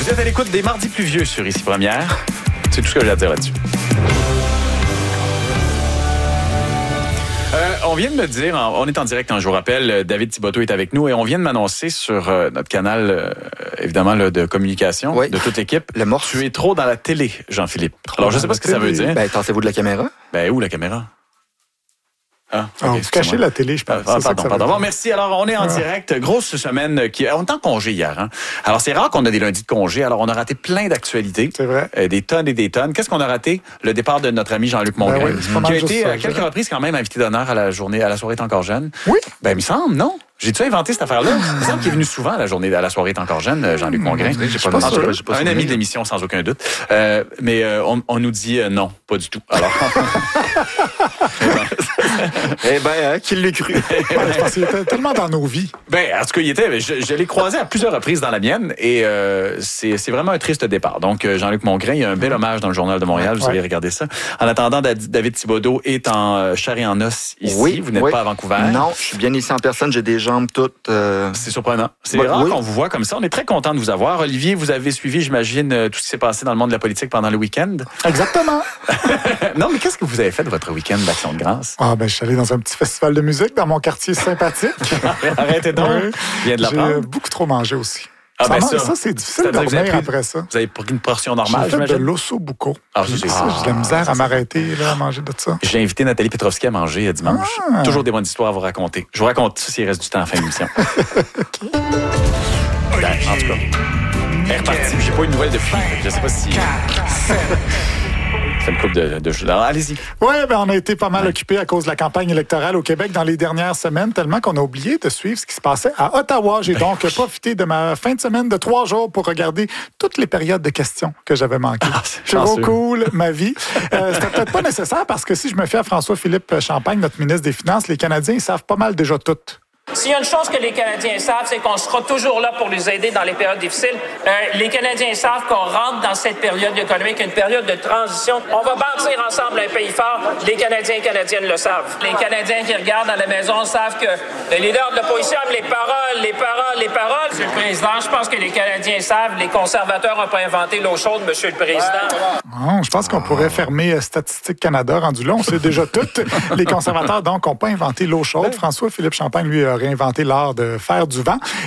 Vous êtes à l'écoute des Mardis pluvieux sur Ici Première. C'est tout ce que j'ai à dire là-dessus. On vient de me dire, on est en direct, je vous rappelle, David Thibodeau est avec nous et on vient de m'annoncer sur notre canal, évidemment, là, de communication de toute l'équipe. Le morse. Tu es trop dans la télé, Jean-Philippe. Alors, je ne sais pas ce que ça veut dire. Ben, tentez-vous de la caméra? Ben, où la caméra? Ah, okay, vous cachez la télé, je pense. Pardon. Bon, merci. Alors, on est en direct. Grosse semaine on est en congé hier. Hein? Alors, c'est rare qu'on a des lundis de congé. Alors, on a raté plein d'actualités. C'est vrai. Des tonnes et des tonnes. Qu'est-ce qu'on a raté? Le départ de notre ami Jean-Luc Mongrain, qui a été à quelques reprises quand même invité d'honneur à la soirée est encore jeune. Oui. Ben, il me semble, non? J'ai-tu inventé cette affaire-là? Il me semble qu'il est venu souvent à la soirée est encore jeune, Jean-Luc Mongrain. Un ami de l'émission, sans aucun doute. Mais on nous dit non, pas du tout. Alors... Eh bien, qui l'a cru? Parce qu'il était tellement dans nos vies. Ben, en tout cas, je l'ai croisé à plusieurs reprises dans la mienne et c'est vraiment un triste départ. Donc, Jean-Luc Mongrain, il y a un bel hommage dans le Journal de Montréal. Vous allez regarder ça. En attendant, David Thibodeau est en chair et en os ici. Oui, vous n'êtes pas à Vancouver. Non, je suis bien ici en personne. J'ai des jambes toutes... C'est surprenant. C'est rare qu'on vous voit comme ça. On est très content de vous avoir. Olivier, vous avez suivi, j'imagine, tout ce qui s'est passé dans le monde de la politique pendant le week-end. Exactement. Non, mais qu'est-ce que vous avez fait de votre week-end d'Action de grâce? Je suis allé dans un petit festival de musique dans mon quartier sympathique. Arrêtez donc. Oui. Viens de l'apprendre. J'ai beaucoup trop mangé aussi. Ça, c'est difficile de dormir après ça. Vous avez pris une portion normale, j'ai fait de l'ossobuco. J'ai de la misère à m'arrêter à manger de ça. J'ai invité Nathalie Petrovski à manger dimanche. Toujours des bonnes histoires à vous raconter. Je vous raconte ça s'il reste du temps à la fin de l'émission. Okay. En tout cas, elle est repartie. J'ai pas eu de nouvelles depuis. Je sais pas si... C'est une couple de jeux. Allez-y. Oui, on a été pas mal occupés à cause de la campagne électorale au Québec dans les dernières semaines, tellement qu'on a oublié de suivre ce qui se passait à Ottawa. J'ai donc profité de ma fin de semaine de 3 jours pour regarder toutes les périodes de questions que j'avais manquées. C'est trop cool, ma vie. C'était peut-être pas nécessaire parce que si je me fie à François-Philippe Champagne, notre ministre des Finances, les Canadiens, ils savent pas mal déjà tout. S'il y a une chose que les Canadiens savent, c'est qu'on sera toujours là pour les aider dans les périodes difficiles. Les Canadiens savent qu'on rentre dans cette période économique, une période de transition. On va bâtir ensemble un pays fort. Les Canadiens et Canadiennes le savent. Les Canadiens qui regardent à la maison savent que les leaders de l'opposition aiment les paroles. Monsieur le Président, je pense que les Canadiens savent, les conservateurs n'ont pas inventé l'eau chaude, Monsieur le Président. Je pense qu'on pourrait fermer Statistique Canada rendu là. On sait déjà tout. Les conservateurs, donc, n'ont pas inventé l'eau chaude. François-Philippe Champagne, lui, a réinventé l'art de faire du vent.